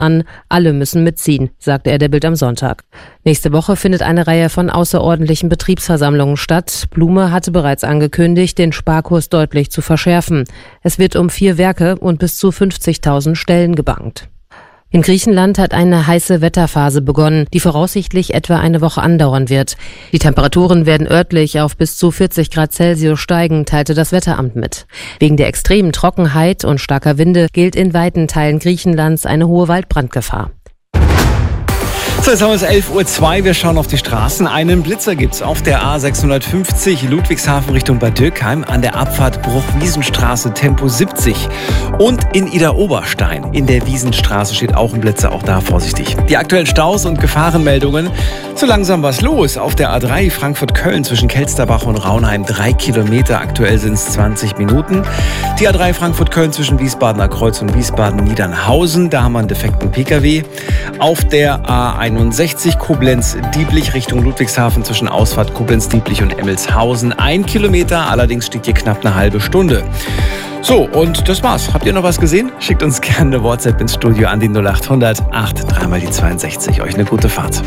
an, alle müssen mitziehen, sagte er der Bild am Sonntag. Nächste Woche findet eine Reihe von außerordentlichen Betriebsversammlungen statt. Blume hatte bereits angekündigt, den Sparkurs deutlich zu verschärfen. Es wird um 4 Werke und bis zu 50.000 Stellen gebankt. In Griechenland hat eine heiße Wetterphase begonnen, die voraussichtlich etwa eine Woche andauern wird. Die Temperaturen werden örtlich auf bis zu 40 Grad Celsius steigen, teilte das Wetteramt mit. Wegen der extremen Trockenheit und starker Winde gilt in weiten Teilen Griechenlands eine hohe Waldbrandgefahr. So, jetzt haben wir es 11:02 Uhr. Wir schauen auf die Straßen. Einen Blitzer gibt's auf der A650 Ludwigshafen Richtung Bad Dürkheim an der Abfahrt Bruch-Wiesenstraße Tempo 70. Und in Idar-Oberstein in der Wiesenstraße steht auch ein Blitzer. Auch da vorsichtig. Die aktuellen Staus und Gefahrenmeldungen. So langsam was los. Auf der A3 Frankfurt-Köln zwischen Kelsterbach und Raunheim 3 Kilometer. Aktuell sind es 20 Minuten. Die A3 Frankfurt-Köln zwischen Wiesbadener Kreuz und Wiesbaden-Niedernhausen. Da haben wir einen defekten Pkw. Auf der A61 Koblenz-Dieblich Richtung Ludwigshafen zwischen Ausfahrt Koblenz-Dieblich und Emmelshausen 1 Kilometer, allerdings steht hier knapp eine halbe Stunde. So, und das war's. Habt ihr noch was gesehen? Schickt uns gerne eine WhatsApp ins Studio an die 0800 83 mal die 62. Euch eine gute Fahrt.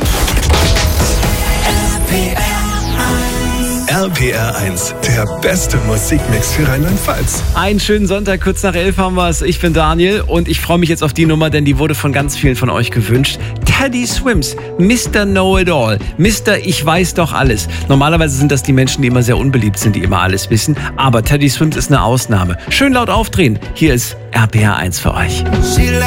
RPR 1, der beste Musikmix für Rheinland-Pfalz. Einen schönen Sonntag, kurz nach 11 haben wir es. Ich bin Daniel und ich freue mich jetzt auf die Nummer, denn die wurde von ganz vielen von euch gewünscht. Teddy Swims, Mr. Know-It-All, Mr. Ich weiß doch alles. Normalerweise sind das die Menschen, die immer sehr unbeliebt sind, die immer alles wissen. Aber Teddy Swims ist eine Ausnahme. Schön laut aufdrehen. Hier ist RPR 1 für euch.